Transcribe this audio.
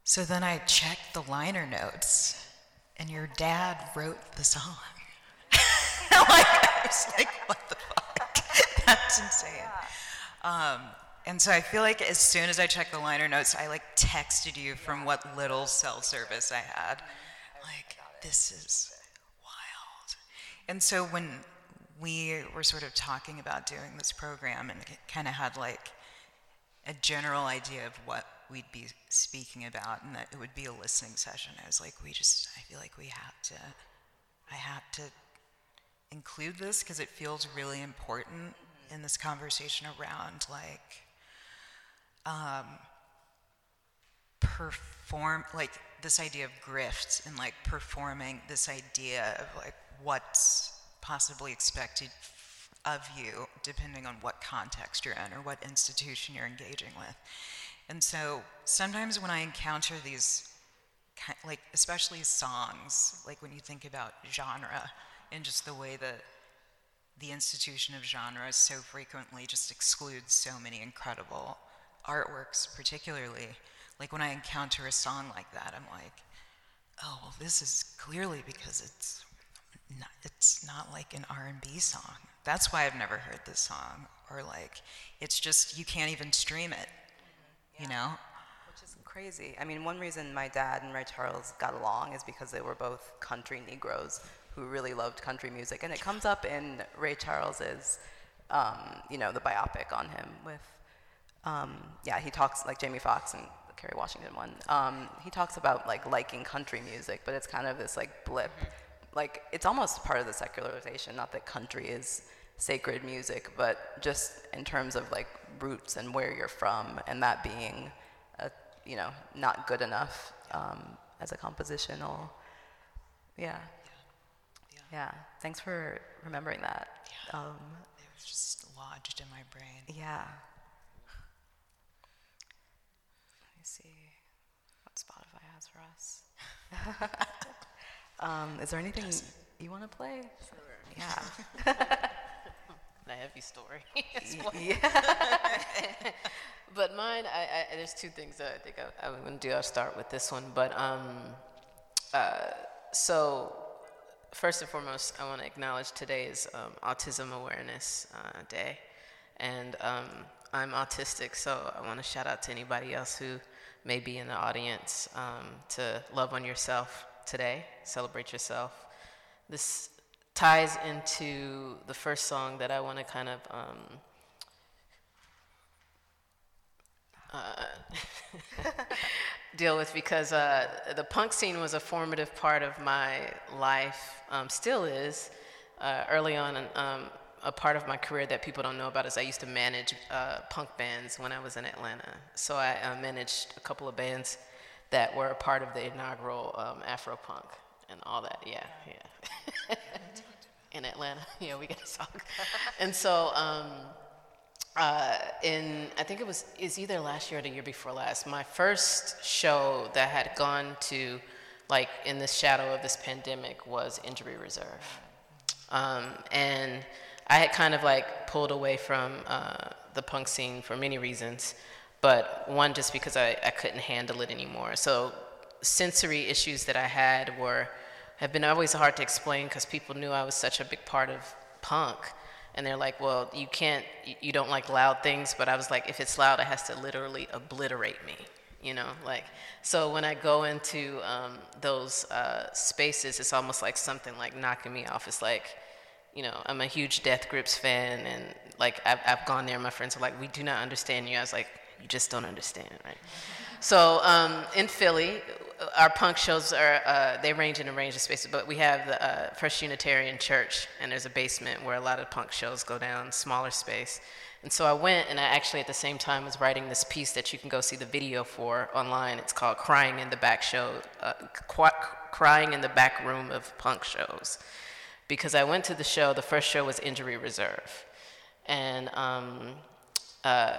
So then I checked the liner notes, and your dad wrote the song. I was like, what the fuck? That's insane. And so I feel like as soon as I checked the liner notes, I like texted you from what little cell service I had. Like, this is wild. And so when we were sort of talking about doing this program and kind of had like a general idea of what we'd be speaking about and that it would be a listening session, I was like, I feel like I have to include this because it feels really important in this conversation around like like this idea of grift and like performing this idea of like what's possibly expected of you depending on what context you're in or what institution you're engaging with. And so sometimes when I encounter these, like especially songs, like when you think about genre and just the way that the institution of genre so frequently just excludes so many incredible artworks particularly, like when I encounter a song like that, I'm like, oh, well, this is clearly because it's not like an R&B song. That's why I've never heard this song. Or like, it's just, you can't even stream it, you know? Which is crazy. I mean, one reason my dad and Ray Charles got along is because they were both country Negroes who really loved country music. And it comes up in Ray Charles's, the biopic on him with, he talks like Jamie Foxx and the Kerry Washington one. He talks about like liking country music, but it's kind of this like blip. Like it's almost part of the secularization, not that country is sacred music, but just in terms of like roots and where you're from and that being, not good enough as a compositional, Yeah, thanks for remembering that. It was just lodged in my brain. Yeah. Let me see what Spotify has for us. Is there anything you want to play? Sure. Yeah. A heavy story. Yeah. But mine, there's two things that I think I'm going to do. I'll start with this one. But so first and foremost, I want to acknowledge today is Autism Awareness Day. And I'm autistic, so I want to shout out to anybody else who may be in the audience to love on yourself today, celebrate yourself. This ties into the first song that I want to kind of deal with because the punk scene was a formative part of my life, still is. Early on, a part of my career that people don't know about is I used to manage punk bands when I was in Atlanta. So I managed a couple of bands that were a part of the inaugural Afro-punk and all that, yeah. In Atlanta, yeah, we got to talk. And so I think it's either last year or the year before last, my first show that had gone to, like, in the shadow of this pandemic was Injury Reserve. And I had kind of like pulled away from the punk scene for many reasons, but one, just because I couldn't handle it anymore. So sensory issues that I had have been always hard to explain because people knew I was such a big part of punk. And they're like, well, you don't like loud things, but I was like, if it's loud, it has to literally obliterate me, So when I go into those spaces, it's almost like something like knocking me off. It's like, I'm a huge Death Grips fan, and like I've gone there, my friends are like, we do not understand you. I was like, you just don't understand, right? So in Philly, our punk shows they range in a range of spaces, but we have the First Unitarian Church, and there's a basement where a lot of punk shows go down, smaller space. And so I went, and I actually at the same time was writing this piece that you can go see the video for online. It's called Crying in the Back Crying in the Back Room of Punk Shows. Because I went to the show, the first show was Injury Reserve. And